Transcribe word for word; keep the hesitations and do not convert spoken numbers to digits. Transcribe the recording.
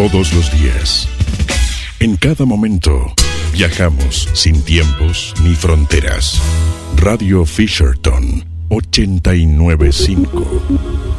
Todos los días, en cada momento, viajamos sin tiempos ni fronteras. Radio Fisherton ochenta y nueve punto cinco.